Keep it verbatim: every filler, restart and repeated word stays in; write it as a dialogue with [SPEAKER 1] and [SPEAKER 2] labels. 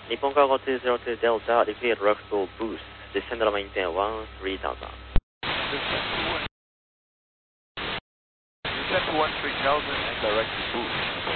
[SPEAKER 1] 日本cargo two zero two Delta, repeat Rockville boost, descend and maintain one three thousand.
[SPEAKER 2] Descend to one three thousand and direct to boost.